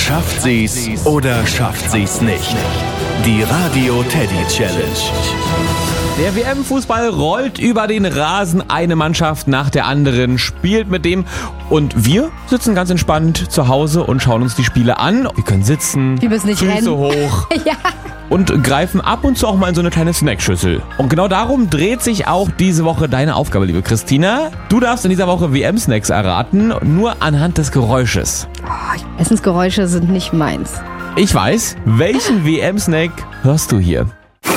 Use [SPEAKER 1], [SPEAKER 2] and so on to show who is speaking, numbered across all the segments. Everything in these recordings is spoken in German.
[SPEAKER 1] Schafft sie's oder schafft sie's nicht? Die Radio Teddy Challenge.
[SPEAKER 2] Der WM-Fußball rollt über den Rasen. Eine Mannschaft nach der anderen spielt mit dem. Und wir sitzen ganz entspannt zu Hause und schauen uns die Spiele an. Wir können sitzen,
[SPEAKER 3] Wir müssen nicht
[SPEAKER 2] Füße
[SPEAKER 3] rennen.
[SPEAKER 2] hoch
[SPEAKER 3] Ja.
[SPEAKER 2] und greifen ab und zu auch mal in so eine kleine Snackschüssel. Und genau darum dreht sich auch diese Woche deine Aufgabe, liebe Christina. Du darfst in dieser Woche WM-Snacks erraten, nur anhand des Geräusches.
[SPEAKER 3] Essensgeräusche sind nicht meins.
[SPEAKER 2] Ich weiß, welchen WM-Snack hörst du hier?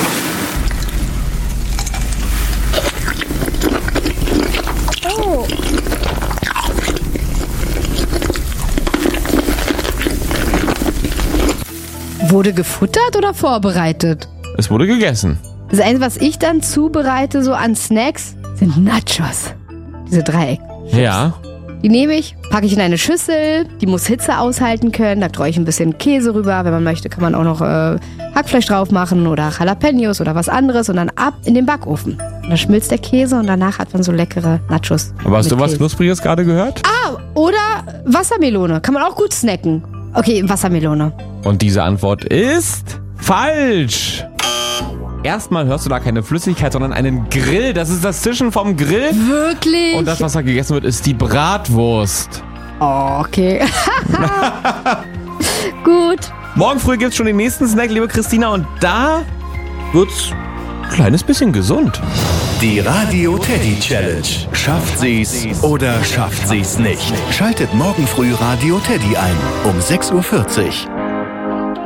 [SPEAKER 3] Wurde gefuttert oder vorbereitet?
[SPEAKER 2] Es wurde gegessen.
[SPEAKER 3] Das Einzige, was ich dann zubereite, so an Snacks, sind Nachos. Diese Dreieck.
[SPEAKER 2] Ja.
[SPEAKER 3] Die nehme ich, packe ich in eine Schüssel, die muss Hitze aushalten können, da streue ich ein bisschen Käse rüber, wenn man möchte, kann man auch noch Hackfleisch drauf machen oder Jalapenos oder was anderes und dann ab in den Backofen. Und dann schmilzt der Käse und danach hat man so leckere Nachos.
[SPEAKER 2] Aber hast
[SPEAKER 3] mit
[SPEAKER 2] du was
[SPEAKER 3] Käse.
[SPEAKER 2] Knuspriges gerade gehört?
[SPEAKER 3] Oder Wassermelone, kann man auch gut snacken. Okay, Wassermelone.
[SPEAKER 2] Und diese Antwort ist falsch. Erstmal hörst du da keine Flüssigkeit, sondern einen Grill. Das ist das Zischen vom Grill.
[SPEAKER 3] Wirklich?
[SPEAKER 2] Und das, was da gegessen wird, ist die Bratwurst.
[SPEAKER 3] Oh, okay. Gut.
[SPEAKER 2] Morgen früh gibt's schon den nächsten Snack, liebe Christina. Und da wird's ein kleines bisschen gesund.
[SPEAKER 1] Die Radio Teddy Challenge. Schafft sie's oder schafft sie's nicht? Schaltet morgen früh Radio Teddy ein um 6:40 Uhr.